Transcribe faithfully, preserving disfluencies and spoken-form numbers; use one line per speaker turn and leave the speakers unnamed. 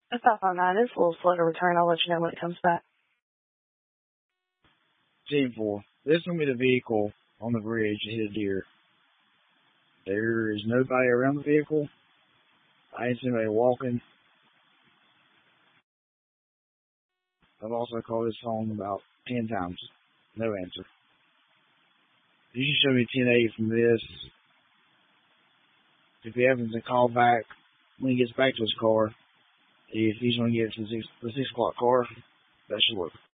That's five five nine. It's a little slow to return. I'll let you know when it comes back.
Team four. This will be the vehicle on the bridge that hit a deer. There is nobody around the vehicle. I ain't seen anybody walking. I've also called this phone about ten times. No answer. You can show me ten eight from this. If he happens to call back when he gets back to his car, if he's going to get to the six, the six o'clock car, that should work.